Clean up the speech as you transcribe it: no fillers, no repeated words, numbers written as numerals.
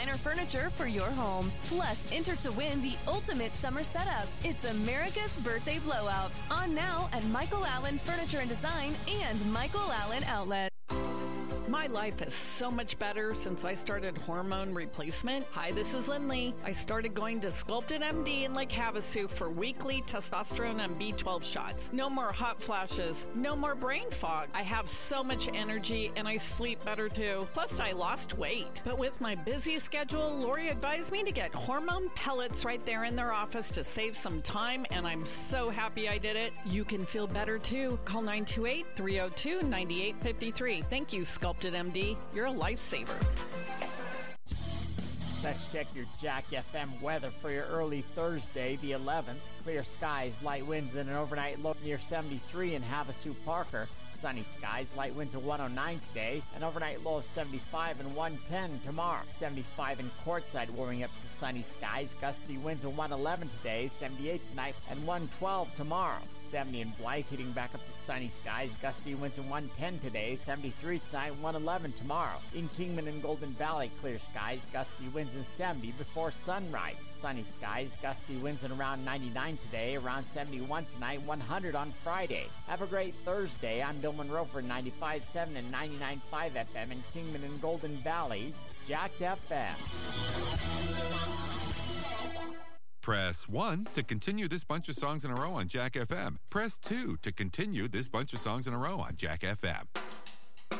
designer furniture for your home. Plus, enter to win the ultimate summer setup. It's America's Birthday Blowout. On now at Michael Allen Furniture and Design and Michael Allen Outlet. My life is so much better since I started hormone replacement. Hi, this is Lindley. I started going to Sculpted MD in Lake Havasu for weekly testosterone and B12 shots. No more hot flashes. No more brain fog. I have so much energy and I sleep better too. Plus, I lost weight. But with my busy schedule, Lori advised me to get hormone pellets right there in their office to save some time, and I'm so happy I did it. You can feel better too. Call 928-302-9853. Thank you, Sculpted MD. You're a lifesaver. Let's check your Jack FM weather for your early Thursday, the 11th. Clear skies, light winds, and an overnight low near 73 in Havasu Parker. Sunny skies, light winds of 109 today, an overnight low of 75 and 110 tomorrow. 75 in Quartzsite, warming up to sunny skies, gusty winds of 111 today, 78 tonight, and 112 tomorrow. 70 in Blythe, heating back up to sunny skies, gusty winds of 110 today, 73 tonight, 111 tomorrow. In Kingman and Golden Valley, clear skies, gusty winds and 70 before sunrise. Sunny skies, gusty winds and around 99 today, around 71 tonight, 100 on Friday. Have a great Thursday. I'm Bill Monroe for 95.7 and 99.5 FM in Kingman and Golden Valley, Jack FM. Press 1 to continue this bunch of songs in a row on Jack FM. Press 2 to continue this bunch of songs in a row on Jack FM.